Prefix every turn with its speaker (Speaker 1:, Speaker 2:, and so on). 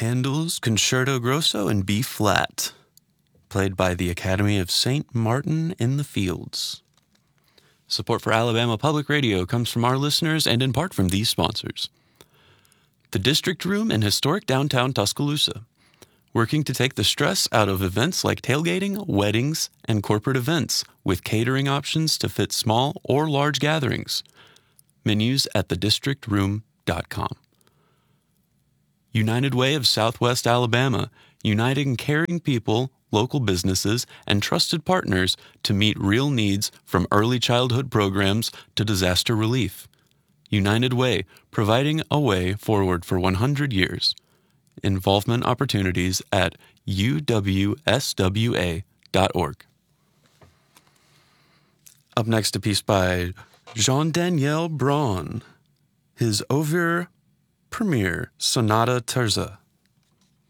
Speaker 1: Handel's Concerto Grosso in B flat, played by the Academy of St. Martin in the Fields. Support for Alabama Public Radio comes from our listeners and in part from these sponsors. The District Room in historic downtown Tuscaloosa, working to take the stress out of events like tailgating, weddings, and corporate events with catering options to fit small or large gatherings. Menus at thedistrictroom.com. United Way of Southwest Alabama, uniting caring people, local businesses, and trusted partners to meet real needs from early childhood programs to disaster relief. United Way, providing a way forward for 100 years. Involvement opportunities at uwswa.org. Up next, a piece by Jean-Daniel Braun, his Over Premier Sonata Terza.